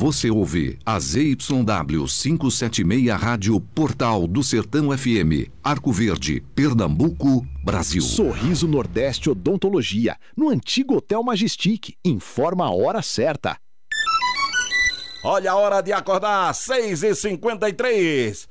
Você ouve a ZYW 576 Rádio Portal do Sertão FM, Arco Verde, Pernambuco, Brasil. Sorriso Nordeste Odontologia, no antigo Hotel Majestic. Informa a hora certa. Olha a hora de acordar, 6h53.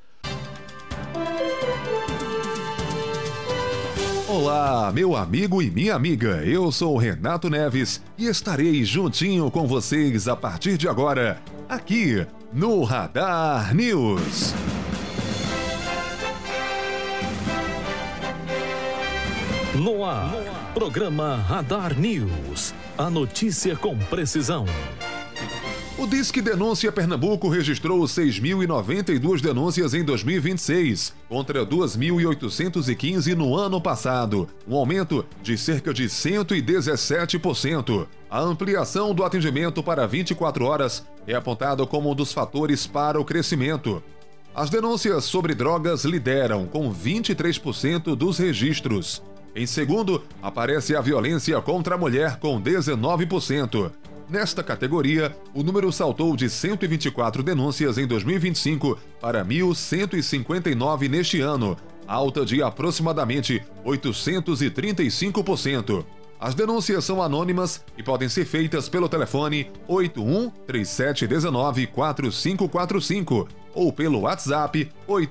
Olá, meu amigo e minha amiga, eu sou o Renato Neves e estarei juntinho com vocês a partir de agora, aqui no Radar News. No ar, programa Radar News, a notícia com precisão. O Disque Denúncia Pernambuco registrou 6.092 denúncias em 2026, contra 2.815 no ano passado, um aumento de cerca de 117%. A ampliação do atendimento para 24 horas é apontada como um dos fatores para o crescimento. As denúncias sobre drogas lideram com 23% dos registros. Em segundo, aparece a violência contra a mulher com 19%. Nesta categoria, o número saltou de 124 denúncias em 2025 para 1.159 neste ano, alta de aproximadamente 835%. As denúncias são anônimas e podem ser feitas pelo telefone 81-3719-4545 ou pelo WhatsApp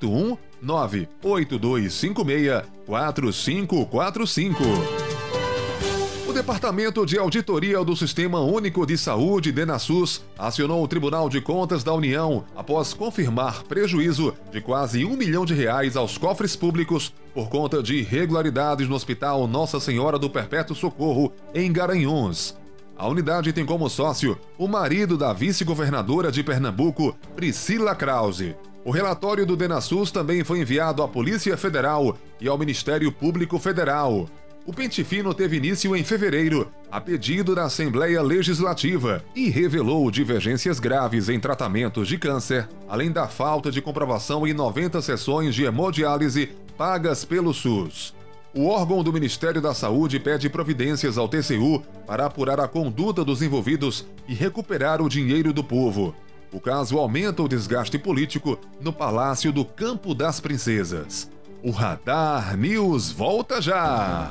8198256-4545. O Departamento de Auditoria do Sistema Único de Saúde, DENASUS, acionou o Tribunal de Contas da União após confirmar prejuízo de quase R$1 milhão aos cofres públicos por conta de irregularidades no Hospital Nossa Senhora do Perpétuo Socorro, em Garanhuns. A unidade tem como sócio o marido da vice-governadora de Pernambuco, Priscila Krause. O relatório do DENASUS também foi enviado à Polícia Federal e ao Ministério Público Federal. O pente fino teve início em fevereiro, a pedido da Assembleia Legislativa, e revelou divergências graves em tratamentos de câncer, além da falta de comprovação em 90 sessões de hemodiálise pagas pelo SUS. O órgão do Ministério da Saúde pede providências ao TCU para apurar a conduta dos envolvidos e recuperar o dinheiro do povo. O caso aumenta o desgaste político no Palácio do Campo das Princesas. O Radar News volta já!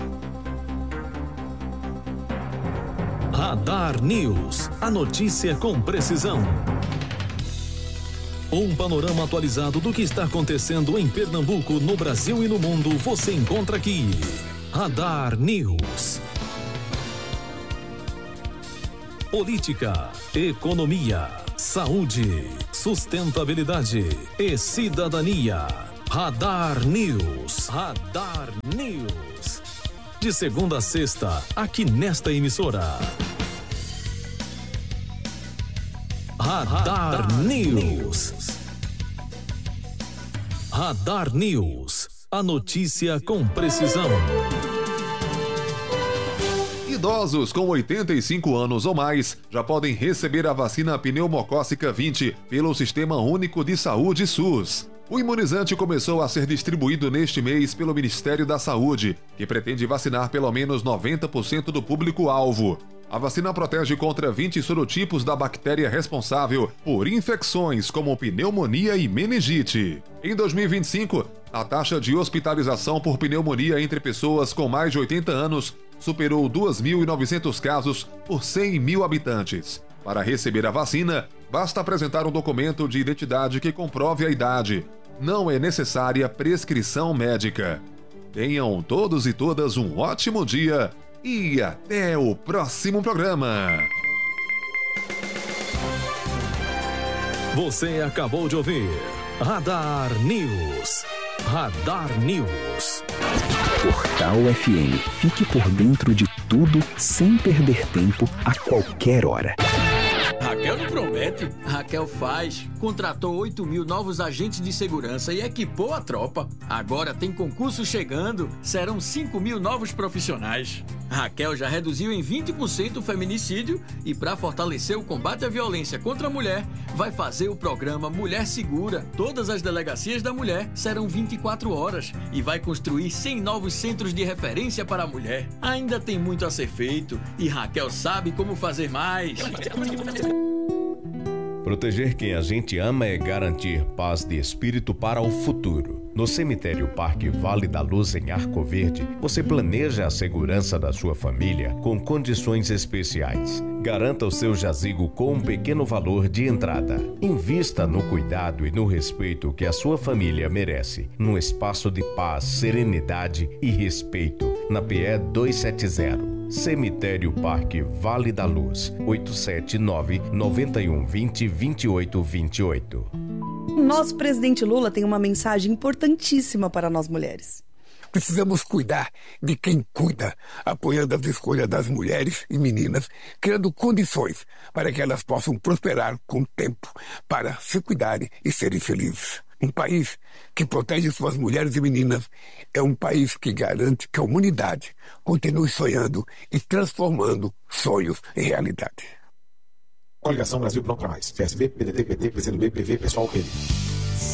Radar News, a notícia com precisão. Um panorama atualizado do que está acontecendo em Pernambuco, no Brasil e no mundo, você encontra aqui. Radar News. Política, economia, saúde, sustentabilidade e cidadania. Radar News. Radar News. De segunda a sexta, aqui nesta emissora. Radar News. Radar News. A notícia com precisão. Idosos com 85 anos ou mais já podem receber a vacina pneumocócica 20 pelo Sistema Único de Saúde SUS. O imunizante começou a ser distribuído neste mês pelo Ministério da Saúde, que pretende vacinar pelo menos 90% do público-alvo. A vacina protege contra 20 sorotipos da bactéria responsável por infecções como pneumonia e meningite. Em 2025, a taxa de hospitalização por pneumonia entre pessoas com mais de 80 anos superou 2.900 casos por 100 mil habitantes. Para receber a vacina, basta apresentar um documento de identidade que comprove a idade. Não é necessária prescrição médica. Tenham todos e todas um ótimo dia e até o próximo programa. Você acabou de ouvir Radar News. Radar News. Portal FM. Fique por dentro de tudo sem perder tempo a qualquer hora. Raquel não promete. Raquel faz. Contratou 8.000 novos agentes de segurança e equipou a tropa. Agora tem concurso chegando. Serão 5.000 novos profissionais. Raquel já reduziu em 20% o feminicídio e, para fortalecer o combate à violência contra a mulher, vai fazer o programa Mulher Segura. Todas as delegacias da mulher serão 24 horas e vai construir 100 novos centros de referência para a mulher. Ainda tem muito a ser feito e Raquel sabe como fazer mais. Proteger quem a gente ama é garantir paz de espírito para o futuro. No Cemitério Parque Vale da Luz, em Arco Verde, você planeja a segurança da sua família com condições especiais. Garanta o seu jazigo com um pequeno valor de entrada. Invista no cuidado e no respeito que a sua família merece, num espaço de paz, serenidade e respeito, na PE 270. Cemitério Parque Vale da Luz, 879-9120-2828. Nosso presidente Lula tem uma mensagem importantíssima para nós mulheres. Precisamos cuidar de quem cuida, apoiando as escolhas das mulheres e meninas, criando condições para que elas possam prosperar com o tempo, para se cuidarem e serem felizes. Um país que protege suas mulheres e meninas é um país que garante que a humanidade continue sonhando e transformando sonhos em realidade. Coligação Brasil Pronto para Mais. PSB, PDT, PT, PCdoB, PV, PSOL, PL.